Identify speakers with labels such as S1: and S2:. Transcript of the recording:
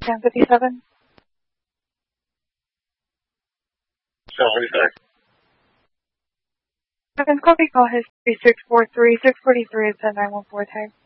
S1: 1057.
S2: 745.
S1: Copy call history 643. 643 is at 914 tag.